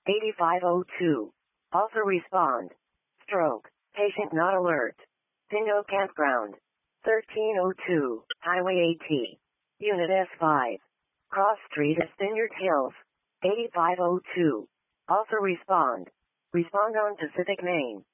8502. Also respond. Stroke. Patient not alert. Dingo Campground. 1302. Highway AT. Unit S5. Cross Street at Vineyard Hills. 8502. Also respond. Respond on Pacific Main.